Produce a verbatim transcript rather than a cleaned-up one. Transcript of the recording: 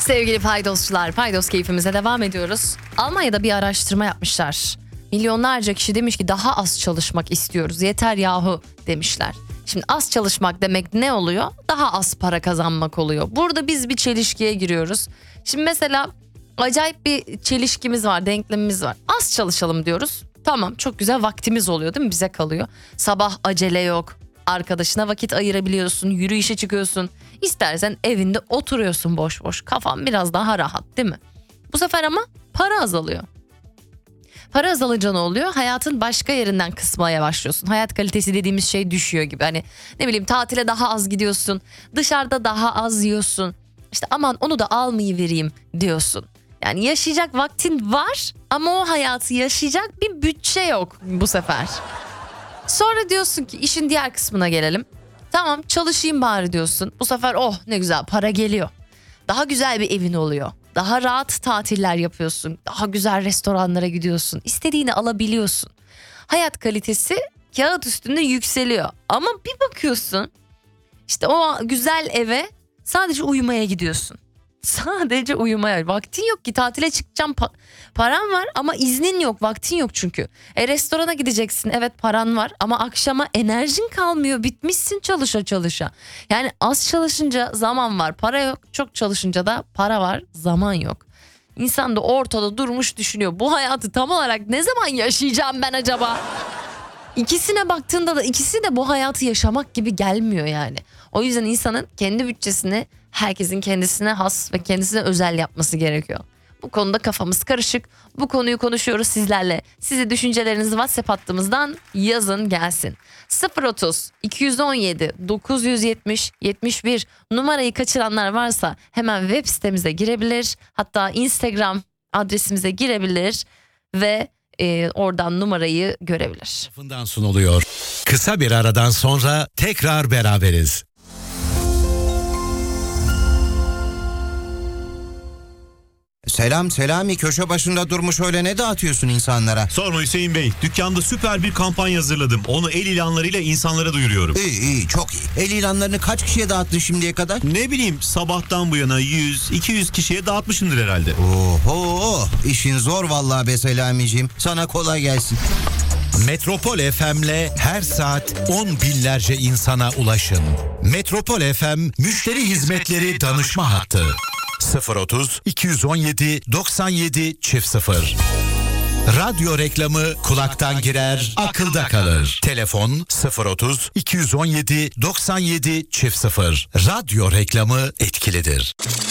Sevgili paydosçular, paydos keyfimize devam ediyoruz. Almanya'da bir araştırma yapmışlar. Milyonlarca kişi demiş ki daha az çalışmak istiyoruz. Yeter yahu demişler. Şimdi az çalışmak demek ne oluyor? Daha az para kazanmak oluyor. Burada biz bir çelişkiye giriyoruz. Şimdi mesela acayip bir çelişkimiz var, denklemimiz var. Az çalışalım diyoruz. Tamam, çok güzel vaktimiz oluyor değil mi? Bize kalıyor. Sabah acele yok. Arkadaşına vakit ayırabiliyorsun, yürüyüşe çıkıyorsun. İstersen evinde oturuyorsun boş boş. Kafan biraz daha rahat değil mi? Bu sefer ama para azalıyor. Para azalınca ne oluyor? Hayatın başka yerinden kısmaya başlıyorsun. Hayat kalitesi dediğimiz şey düşüyor gibi. Hani ne bileyim tatile daha az gidiyorsun. Dışarıda daha az yiyorsun. İşte aman onu da almayıvereyim diyorsun. Yani yaşayacak vaktin var ama o hayatı yaşayacak bir bütçe yok bu sefer. Sonra diyorsun ki işin diğer kısmına gelelim. Tamam çalışayım bari diyorsun. Bu sefer oh ne güzel para geliyor. Daha güzel bir evin oluyor. Daha rahat tatiller yapıyorsun. Daha güzel restoranlara gidiyorsun. İstediğini alabiliyorsun. Hayat kalitesi kağıt üstünde yükseliyor. Ama bir bakıyorsun işte o güzel eve sadece uyumaya gidiyorsun. Sadece uyumaya. Vaktin yok ki tatile çıkacağım. Pa- paran var ama iznin yok. Vaktin yok çünkü. E restorana gideceksin. Evet paran var ama akşama enerjin kalmıyor. Bitmişsin çalışa çalışa. Yani az çalışınca zaman var. Para yok. Çok çalışınca da para var. Zaman yok. İnsan da ortada durmuş düşünüyor. Bu hayatı tam olarak ne zaman yaşayacağım ben acaba? İkisine baktığında da ikisi de bu hayatı yaşamak gibi gelmiyor yani. O yüzden insanın kendi bütçesini herkesin kendisine has ve kendisine özel yapması gerekiyor. Bu konuda kafamız karışık. Bu konuyu konuşuyoruz sizlerle. Size düşüncelerinizi WhatsApp hattımızdan yazın gelsin. sıfır otuz iki on yedi dokuz yetmiş yetmiş bir numarayı kaçıranlar varsa hemen web sitemize girebilir. Hatta Instagram adresimize girebilir ve e, oradan numarayı görebilir. Bundan sunuluyor. Kısa bir aradan sonra tekrar beraberiz. Selam Selami, köşe başında durmuş öyle ne dağıtıyorsun insanlara? Sorma Hüseyin Bey, dükkanda süper bir kampanya hazırladım. Onu el ilanlarıyla insanlara duyuruyorum. İyi iyi, çok iyi. El ilanlarını kaç kişiye dağıttın şimdiye kadar? Ne bileyim, sabahtan bu yana yüz iki yüz kişiye dağıtmışımdır herhalde. Oho, işin zor vallahi be Selamiciğim. Sana kolay gelsin. Metropol F M'le her saat on binlerce insana ulaşın. Metropol F M müşteri hizmetleri danışma hattı. sıfır otuz iki on yedi doksan yedi çift sıfır. Radyo reklamı kulaktan girer, akılda kalır. Telefon sıfır otuz iki on yedi doksan yedi çift sıfır. Radyo reklamı etkilidir.